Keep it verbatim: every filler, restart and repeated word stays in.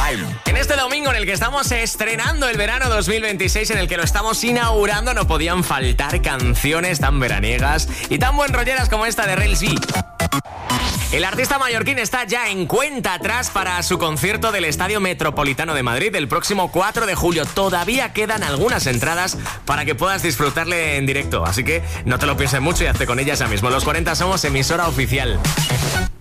En este domingo en el que estamos estrenando el verano dos mil veintiséis, en el que lo estamos inaugurando, no podían faltar canciones tan veraniegas y tan buen rolleras como esta de Rels B. El artista mallorquín está ya en cuenta atrás para su concierto del Estadio Metropolitano de Madrid el próximo cuatro de julio. Todavía quedan algunas entradas para que puedas disfrutarle en directo, así que no te lo pienses mucho y hazte con ellas ya mismo. Los cuarenta somos emisora oficial.